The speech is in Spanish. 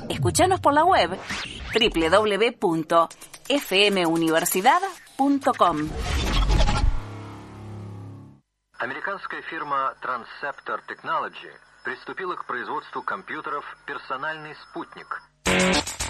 Escuchanos por la web www.fmuniversidad.com. Американская фирма Transceptor Technology приступила к производству компьютеров «Персональный спутник».